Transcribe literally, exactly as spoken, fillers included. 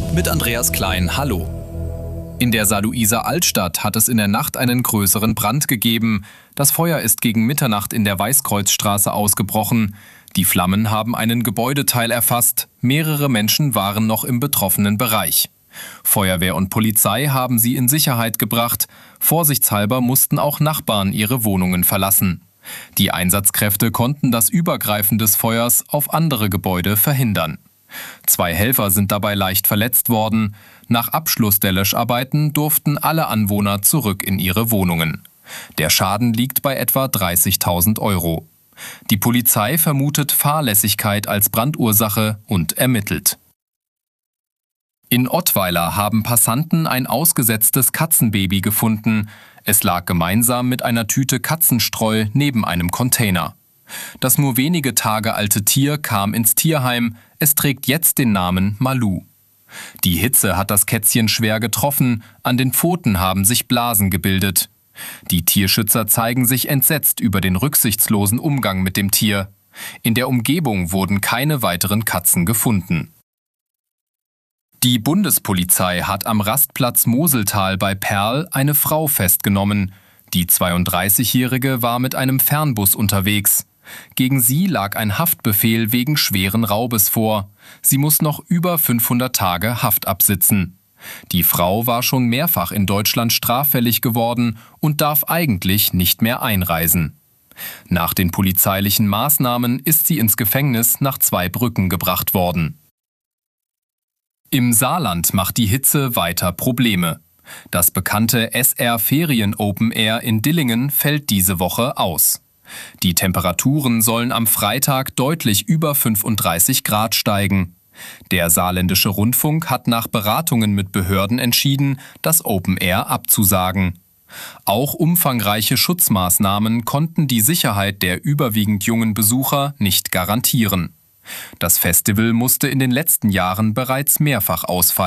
mit Andreas Klein. Hallo. In der Saarlouiser Altstadt hat es in der Nacht einen größeren Brand gegeben. Das Feuer ist gegen Mitternacht in der Weißkreuzstraße ausgebrochen. Die Flammen haben einen Gebäudeteil erfasst. Mehrere Menschen waren noch im betroffenen Bereich. Feuerwehr und Polizei haben sie in Sicherheit gebracht. Vorsichtshalber mussten auch Nachbarn ihre Wohnungen verlassen. Die Einsatzkräfte konnten das Übergreifen des Feuers auf andere Gebäude verhindern. Zwei Helfer sind dabei leicht verletzt worden. Nach Abschluss der Löscharbeiten durften alle Anwohner zurück in ihre Wohnungen. Der Schaden liegt bei etwa dreißigtausend Euro. Die Polizei vermutet Fahrlässigkeit als Brandursache und ermittelt. In Ottweiler haben Passanten ein ausgesetztes Katzenbaby gefunden. Es lag gemeinsam mit einer Tüte Katzenstreu neben einem Container. Das nur wenige Tage alte Tier kam ins Tierheim. Es trägt jetzt den Namen Malu. Die Hitze hat das Kätzchen schwer getroffen. An den Pfoten haben sich Blasen gebildet. Die Tierschützer zeigen sich entsetzt über den rücksichtslosen Umgang mit dem Tier. In der Umgebung wurden keine weiteren Katzen gefunden. Die Bundespolizei hat am Rastplatz Moseltal bei Perl eine Frau festgenommen. Die zweiunddreißigjährige war mit einem Fernbus unterwegs. Gegen sie lag ein Haftbefehl wegen schweren Raubes vor. Sie muss noch über fünfhundert Tage Haft absitzen. Die Frau war schon mehrfach in Deutschland straffällig geworden und darf eigentlich nicht mehr einreisen. Nach den polizeilichen Maßnahmen ist sie ins Gefängnis nach Zweibrücken gebracht worden. Im Saarland macht die Hitze weiter Probleme. Das bekannte S R Ferien Open Air in Dillingen fällt diese Woche aus. Die Temperaturen sollen am Freitag deutlich über fünfunddreißig Grad steigen. Der Saarländische Rundfunk hat nach Beratungen mit Behörden entschieden, das Open Air abzusagen. Auch umfangreiche Schutzmaßnahmen konnten die Sicherheit der überwiegend jungen Besucher nicht garantieren. Das Festival musste in den letzten Jahren bereits mehrfach ausfallen.